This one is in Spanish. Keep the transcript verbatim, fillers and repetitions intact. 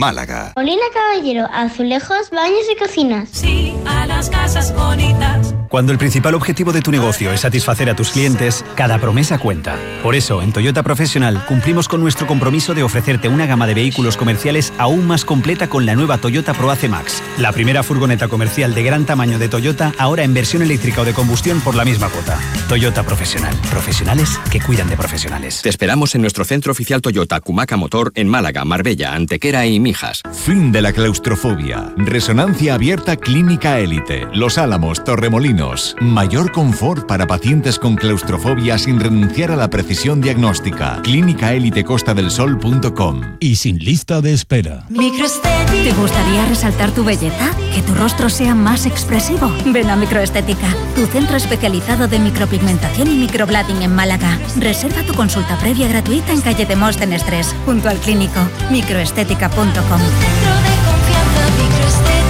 Málaga. Molina Caballero, azulejos, baños y cocinas. Sí, a las casas bonitas. Cuando el principal objetivo de tu negocio es satisfacer a tus clientes, cada promesa cuenta. Por eso, en Toyota Professional cumplimos con nuestro compromiso de ofrecerte una gama de vehículos comerciales aún más completa con la nueva Toyota ProAce Max, la primera furgoneta comercial de gran tamaño de Toyota, ahora en versión eléctrica o de combustión por la misma cuota. Toyota Professional. Profesionales que cuidan de profesionales. Te esperamos en nuestro centro oficial Toyota Cumaca Motor en Málaga, Marbella, Antequera y Mijas. Fin de la claustrofobia. Resonancia abierta Clínica Élite. Los Álamos, Torremolinos. Mayor confort para pacientes con claustrofobia sin renunciar a la precisión diagnóstica. clínica élite costa del sol punto com. Y sin lista de espera. Microestética. ¿Te gustaría resaltar tu belleza? ¿Que tu rostro sea más expresivo? Ven a Microestética, tu centro especializado de micropigmentación y microblading en Málaga. Reserva tu consulta previa gratuita en calle Demóstenes tres, junto al Clínico. microestética punto com. Centro de confianza, Microestética.